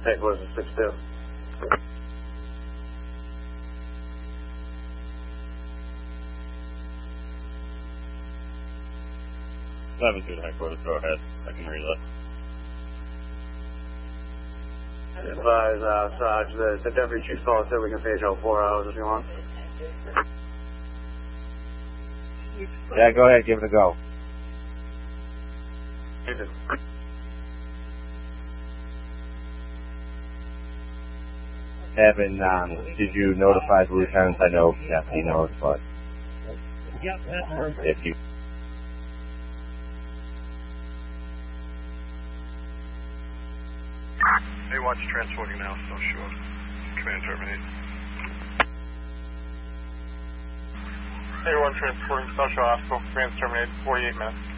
St. Louis is 6-2. Seven through the headquarters, go ahead. I can relay. Advise, Sarge, the deputy chief call said we can page out 4 hours if you want. Yeah, go ahead, give it a go. Evan, did you notify the lieutenant? I know, yeah, he knows, but if you... Hey, watch transporting now, so sure. Command terminate. Hey, 1 transporting Social Hospital, command terminated, 48 minutes.